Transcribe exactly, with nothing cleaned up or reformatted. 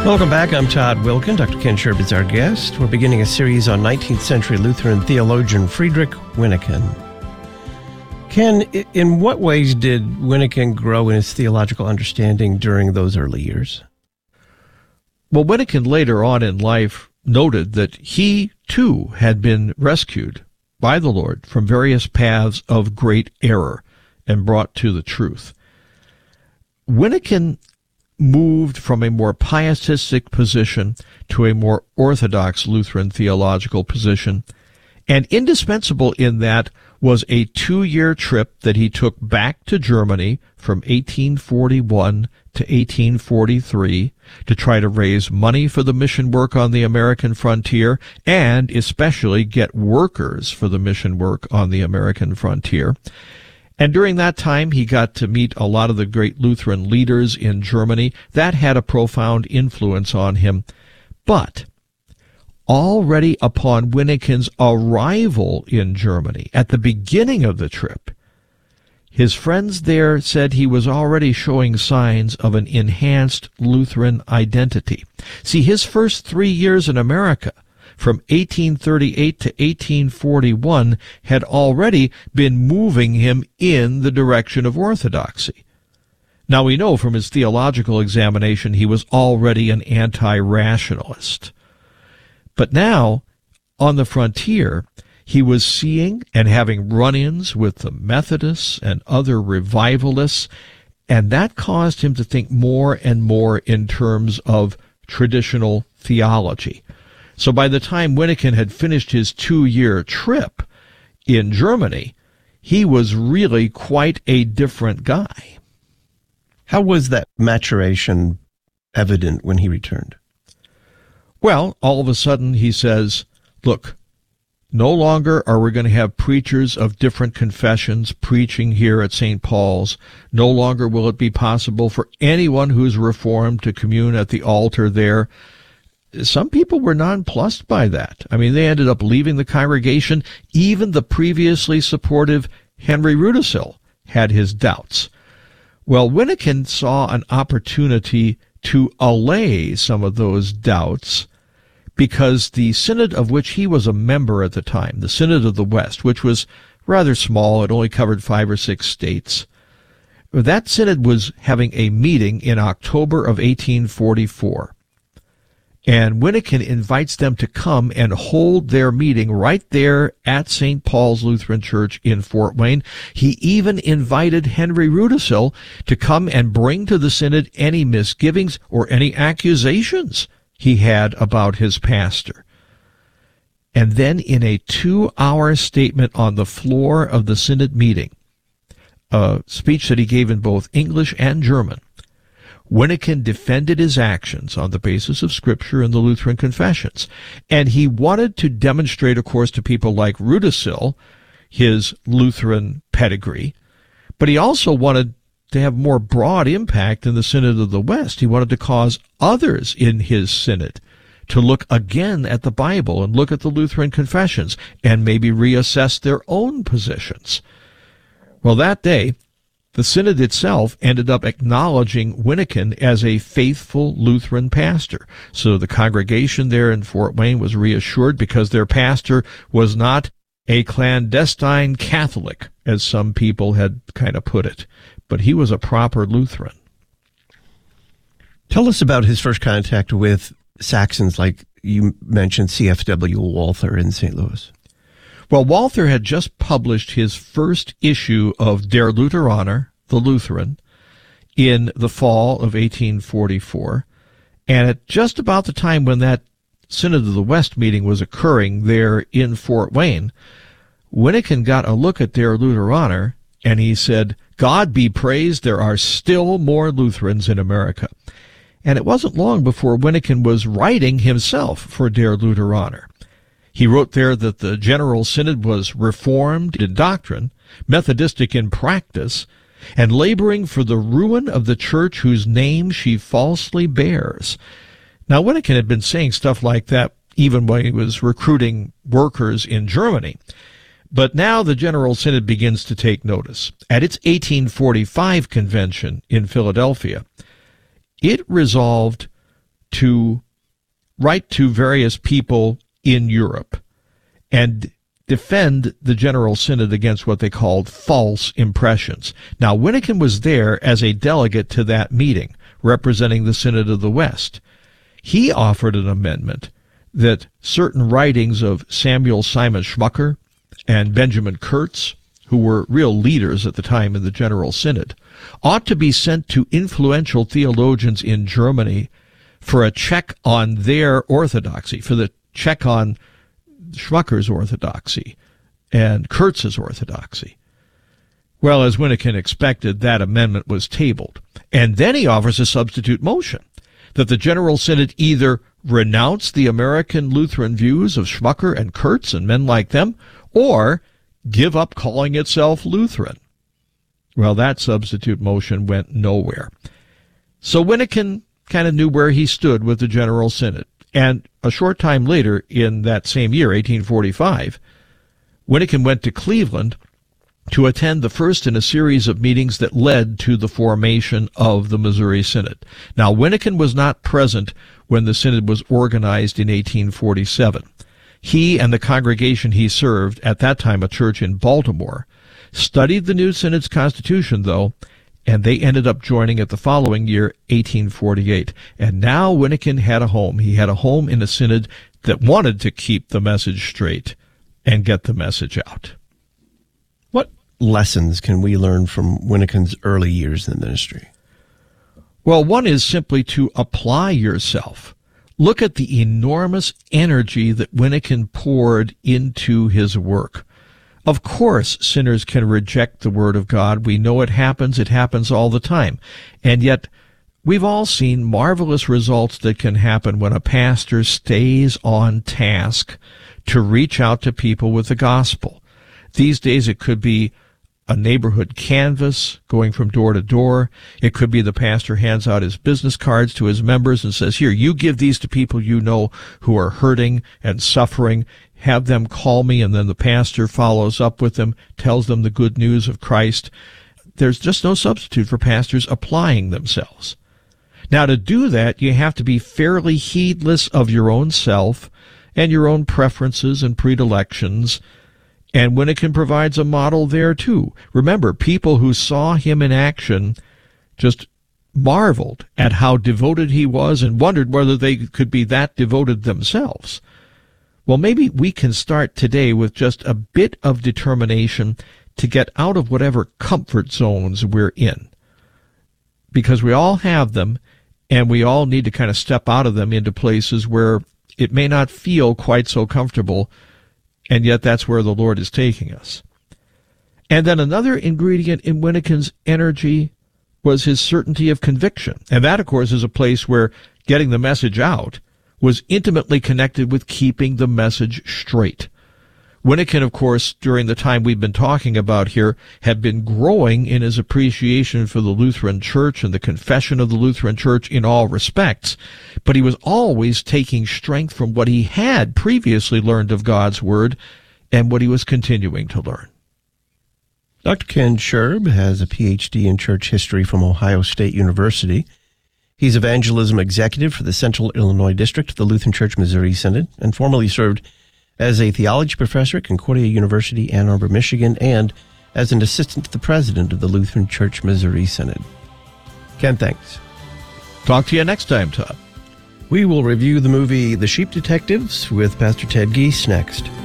Welcome back. I'm Todd Wilkin. Doctor Ken Sherb is our guest. We're beginning a series on nineteenth century Lutheran theologian Friedrich Wyneken. Ken, in what ways did Wyneken grow in his theological understanding during those early years? Well, Wyneken later on in life noted that he, too, had been rescued by the Lord from various paths of great error and brought to the truth. Wyneken moved from a more pietistic position to a more orthodox Lutheran theological position, and indispensable in that was a two-year trip that he took back to Germany from eighteen forty-one to eighteen forty-three to try to raise money for the mission work on the American frontier, and especially get workers for the mission work on the American frontier. And during that time, he got to meet a lot of the great Lutheran leaders in Germany. That had a profound influence on him. But already upon Wyneken's arrival in Germany, at the beginning of the trip, his friends there said he was already showing signs of an enhanced Lutheran identity. See, his first three years in America, from eighteen thirty-eight to eighteen forty-one, had already been moving him in the direction of orthodoxy. Now we know from his theological examination he was already an anti-rationalist. But now, on the frontier, he was seeing and having run-ins with the Methodists and other revivalists, and that caused him to think more and more in terms of traditional theology. So by the time Wyneken had finished his two-year trip in Germany, he was really quite a different guy. How was that maturation evident when he returned? Well, all of a sudden he says, look, no longer are we going to have preachers of different confessions preaching here at Saint Paul's. No longer will it be possible for anyone who's Reformed to commune at the altar there. Some people were nonplussed by that. I mean, they ended up leaving the congregation. Even the previously supportive Henry Rudisill had his doubts. Well, Wyneken saw an opportunity to allay some of those doubts, because the synod of which he was a member at the time, the Synod of the West, which was rather small, it only covered five or six states, that synod was having a meeting in October of eighteen forty-four. And Wyneken invites them to come and hold their meeting right there at Saint Paul's Lutheran Church in Fort Wayne. He even invited Henry Rudisill to come and bring to the synod any misgivings or any accusations he had about his pastor. And then in a two-hour statement on the floor of the synod meeting, a speech that he gave in both English and German, Wyneken defended his actions on the basis of Scripture and the Lutheran confessions. And he wanted to demonstrate, of course, to people like Rudisill his Lutheran pedigree, but he also wanted to have more broad impact in the Synod of the West. He wanted to cause others in his synod to look again at the Bible and look at the Lutheran confessions and maybe reassess their own positions. Well, that day, the synod itself ended up acknowledging Wyneken as a faithful Lutheran pastor. So the congregation there in Fort Wayne was reassured, because their pastor was not a clandestine Catholic, as some people had kind of put it, but he was a proper Lutheran. Tell us about his first contact with Saxons, like you mentioned C F W Walther in Saint Louis. Well, Walther had just published his first issue of Der Lutheraner, the Lutheran, in the fall of eighteen forty-four. And at just about the time when that Synod of the West meeting was occurring there in Fort Wayne, Wyneken got a look at Der Lutheraner, and he said, God be praised, there are still more Lutherans in America. And it wasn't long before Wyneken was writing himself for Der Lutheraner. He wrote there that the General Synod was Reformed in doctrine, Methodistic in practice, and laboring for the ruin of the church whose name she falsely bears. Now, Wyneken had been saying stuff like that even when he was recruiting workers in Germany. But now the General Synod begins to take notice. At its eighteen forty-five convention in Philadelphia, it resolved to write to various people in Europe and defend the General Synod against what they called false impressions. Now, Wyneken was there as a delegate to that meeting, representing the Synod of the West. He offered an amendment that certain writings of Samuel Simon Schmucker and Benjamin Kurtz, who were real leaders at the time in the General Synod, ought to be sent to influential theologians in Germany for a check on their orthodoxy, for the check on Schmucker's orthodoxy and Kurtz's orthodoxy. Well, as Wyneken expected, that amendment was tabled. And then he offers a substitute motion that the General Synod either renounce the American Lutheran views of Schmucker and Kurtz and men like them, or give up calling itself Lutheran. Well, that substitute motion went nowhere. So Wyneken kind of knew where he stood with the General Synod. And a short time later, in that same year, eighteen forty-five, Wyneken went to Cleveland to attend the first in a series of meetings that led to the formation of the Missouri Synod. Now, Wyneken was not present when the Synod was organized in eighteen forty-seven. He and the congregation he served, at that time a church in Baltimore, studied the new Synod's constitution, though, and they ended up joining it the following year, eighteen forty-eight. And now Wyneken had a home. He had a home in a synod that wanted to keep the message straight and get the message out. What lessons can we learn from Wyneken's early years in the ministry? Well, one is simply to apply yourself. Look at the enormous energy that Wyneken poured into his work. Of course, sinners can reject the Word of God. We know it happens. It happens all the time. And yet, we've all seen marvelous results that can happen when a pastor stays on task to reach out to people with the gospel. These days, it could be a neighborhood canvas going from door to door. It could be the pastor hands out his business cards to his members and says, here, you give these to people you know who are hurting and suffering. Have them call me, and then the pastor follows up with them, tells them the good news of Christ. There's just no substitute for pastors applying themselves. Now, to do that, you have to be fairly heedless of your own self and your own preferences and predilections. And Wyneken provides a model there, too. Remember, people who saw him in action just marveled at how devoted he was and wondered whether they could be that devoted themselves. Well, maybe we can start today with just a bit of determination to get out of whatever comfort zones we're in. Because we all have them, and we all need to kind of step out of them into places where it may not feel quite so comfortable, and yet that's where the Lord is taking us. And then another ingredient in Wyneken's energy was his certainty of conviction. And that, of course, is a place where getting the message out was intimately connected with keeping the message straight. Wyneken, of course, during the time we've been talking about here, had been growing in his appreciation for the Lutheran Church and the confession of the Lutheran Church in all respects, but he was always taking strength from what he had previously learned of God's Word and what he was continuing to learn. Doctor Ken Scherb has a P H D in church history from Ohio State University. He's evangelism executive for the Central Illinois District of the Lutheran Church Missouri Synod, and formerly served as a theology professor at Concordia University, Ann Arbor, Michigan, and as an assistant to the president of the Lutheran Church Missouri Synod. Ken, thanks. Talk to you next time, Todd. We will review the movie The Sheep Detectives with Pastor Ted Geese next.